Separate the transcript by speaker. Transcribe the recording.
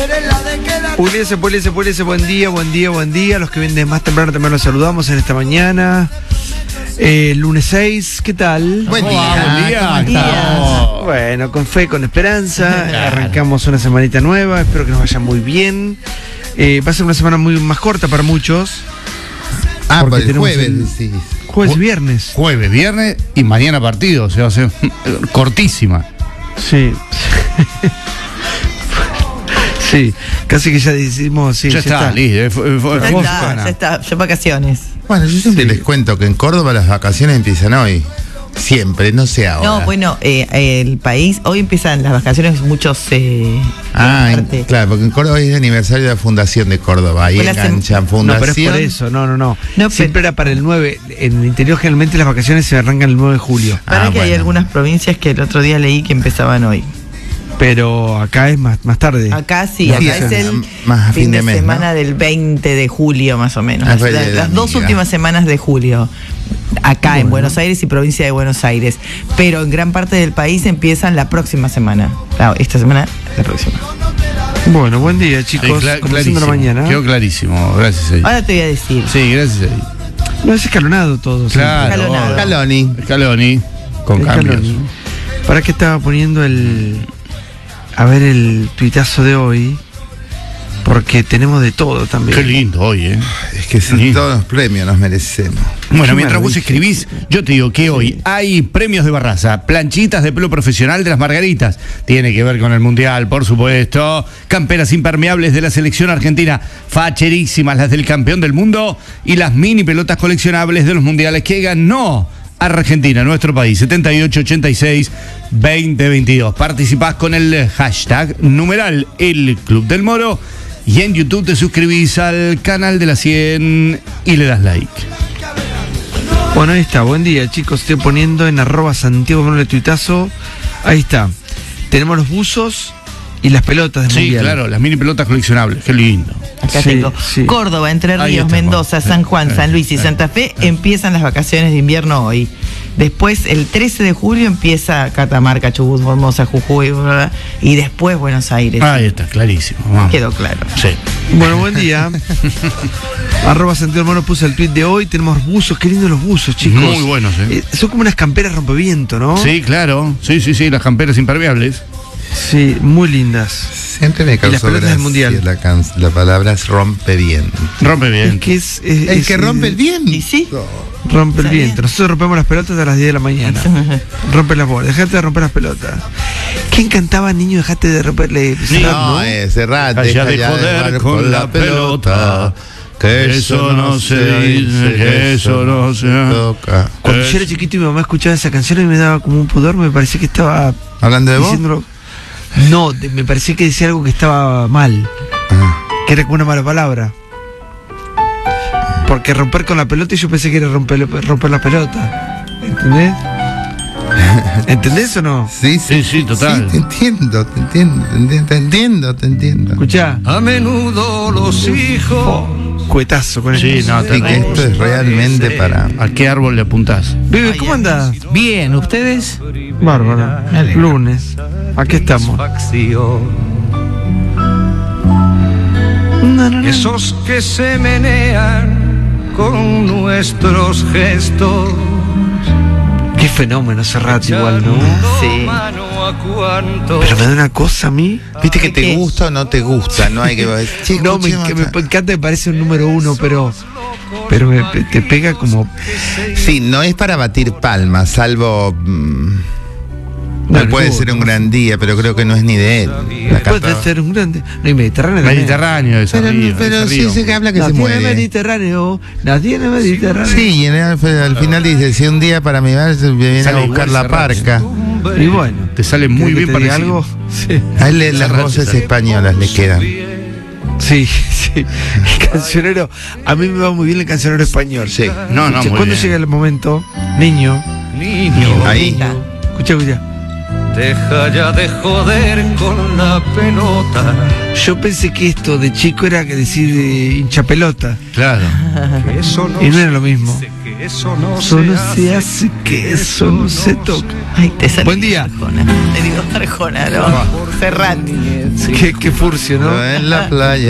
Speaker 1: Puliese, buen día. Los que vienen más temprano también los saludamos en esta mañana. Lunes 6, ¿qué tal?
Speaker 2: Buen día.
Speaker 1: Bueno, con fe, con esperanza. Arrancamos una semanita nueva. Espero que nos vaya muy bien. Va a ser una semana muy más corta para muchos.
Speaker 2: Por el jueves, sí.
Speaker 1: Jueves y viernes.
Speaker 3: Jueves, viernes y mañana partido. O sea, va a ser cortísima.
Speaker 1: Sí. Sí, casi que ya decimos, sí,
Speaker 3: ya está, listo.
Speaker 4: Ya está, ya vacaciones.
Speaker 2: Bueno, yo siempre les cuento que en Córdoba las vacaciones empiezan hoy. Siempre, no sé ahora.
Speaker 4: No, bueno, el país, hoy empiezan las vacaciones muchos...
Speaker 2: claro, porque en Córdoba es el aniversario de la fundación de Córdoba. Ahí enganchan fundación.
Speaker 1: No, pero es por eso, no. Siempre era para el 9. En el interior generalmente las vacaciones se arrancan el 9 de julio.
Speaker 4: Para que hay algunas provincias que el otro día leí que empezaban hoy.
Speaker 1: Pero acá es más tarde.
Speaker 4: Acá sí, acá es el
Speaker 2: más
Speaker 4: fin de
Speaker 2: mes,
Speaker 4: semana, ¿no? Del 20 de julio más o menos. Las dos últimas semanas de julio. Acá en Buenos Aires y provincia de Buenos Aires. Pero en gran parte del país empiezan la próxima semana. Claro, esta semana, la próxima.
Speaker 1: Bueno, buen día, chicos. Comenzando la mañana.
Speaker 3: Quedó clarísimo, gracias a Dios.
Speaker 4: Ahora te voy a decir.
Speaker 3: Sí, gracias a Dios.
Speaker 1: No, es escalonado todo.
Speaker 3: Claro, Scaloni. Con cambios.
Speaker 1: ¿Para qué estaba poniendo el tuitazo de hoy? Porque tenemos de todo también.
Speaker 3: Qué lindo hoy,
Speaker 2: Es que todos los premios nos merecemos.
Speaker 3: Bueno, mientras vos escribís, yo te digo que hoy hay premios de Barraza, planchitas de pelo profesional de las Margaritas. Tiene que ver con el Mundial, por supuesto. Camperas impermeables de la selección argentina, facherísimas las del campeón del mundo. Y las mini pelotas coleccionables de los mundiales que ganó Argentina, nuestro país, 7886-2022. Participás con el hashtag numeral El Club del Moro y en YouTube te suscribís al canal de la 100 y le das like.
Speaker 1: Bueno, ahí está, buen día, chicos. Estoy poniendo en @Santiago Manuel tuitazo. Ahí está. Tenemos los buzos y las pelotas del mundial.
Speaker 3: Claro, las mini pelotas coleccionables, qué lindo.
Speaker 4: Acá tengo Córdoba, Entre Ríos, Mendoza, San Juan, San Luis y Santa Fe empiezan las vacaciones de invierno hoy. Después, el 13 de julio empieza Catamarca, Chubut, Formosa, Jujuy, y después Buenos Aires.
Speaker 3: Ahí está, clarísimo. Vamos.
Speaker 4: Quedó claro.
Speaker 3: Sí.
Speaker 1: Bueno, buen día. @Santiago Hermano puse el tweet de hoy. Tenemos buzos, qué lindos los buzos, chicos.
Speaker 3: Muy buenos,
Speaker 1: son como unas camperas rompeviento, ¿no?
Speaker 3: Sí, claro. Sí, las camperas impermeables.
Speaker 1: Sí, muy lindas.
Speaker 2: Siempre me causó gracia mundial. La palabra es rompe bien.
Speaker 3: Rompe bien.
Speaker 1: Es que es
Speaker 2: el que rompe el viento.
Speaker 4: ¿Y sí?
Speaker 1: Rompe el viento. Nosotros rompemos las pelotas a las 10 de la mañana. Rompe las bolas. Dejate de romper las pelotas. ¿Quién cantaba, niño? Dejate de romperle.
Speaker 2: Cerrate.
Speaker 3: Deja de joder con la pelota. Que eso no se dice, que eso no se toca.
Speaker 1: Cuando yo era chiquito y mi mamá escuchaba esa canción y me daba como un pudor, me parecía que estaba
Speaker 2: hablando de vos.
Speaker 1: No, me parecía que decía algo que estaba mal. Que era como una mala palabra. Porque romper con la pelota y yo pensé que era romper la pelota. ¿Entendés? ¿Entendés o no?
Speaker 2: Sí,
Speaker 3: total.
Speaker 2: Sí, te entiendo.
Speaker 1: Escuchá.
Speaker 5: A menudo los hijos.
Speaker 1: Cuetazo con
Speaker 3: sí,
Speaker 1: esto.
Speaker 2: Esto es realmente para...
Speaker 3: ¿A qué árbol le apuntás?
Speaker 1: Bebe, ¿cómo andás?
Speaker 4: Bien, ¿ustedes?
Speaker 1: Bárbaro. Lunes. Aquí estamos.
Speaker 5: Esos que se menean con nuestros gestos.
Speaker 1: Qué fenómeno Serrat igual, ¿no?
Speaker 4: Sí.
Speaker 1: Pero me da una cosa a mí.
Speaker 2: Viste que te gusta o no te gusta, no hay que decir.
Speaker 1: No, me encanta, me parece un número 1, pero te pega como...
Speaker 2: Sí, no es para batir palmas, salvo... puede ser un gran día, pero creo que no es ni de él.
Speaker 1: Puede ser un gran día. No, y Mediterráneo.
Speaker 2: Pero sí se habla que se muere.
Speaker 1: Nadie en el Mediterráneo.
Speaker 2: Sí, y al final dice, si un día para mi madre me viene a buscar la parca.
Speaker 1: Y bueno,
Speaker 3: te sale muy bien para
Speaker 1: algo. Sí.
Speaker 2: A él las voces españolas le quedan.
Speaker 1: Sí. El cancionero, a mí me va muy bien el cancionero español.
Speaker 2: Sí.
Speaker 1: ¿Cuándo llega el momento? Niño.
Speaker 2: Ahí.
Speaker 1: Escucha.
Speaker 5: Deja ya de joder con la pelota.
Speaker 1: Yo pensé que esto de chico era que decir hincha pelota.
Speaker 3: Claro.
Speaker 1: Y no era lo mismo.
Speaker 5: Eso no
Speaker 1: se hace, que eso no se toca.
Speaker 4: Ay, te sale.
Speaker 1: Buen día.
Speaker 4: Arjona. Te digo Arjona, ¿no? Serrat.
Speaker 1: Qué furcio, ¿no?
Speaker 2: En la playa.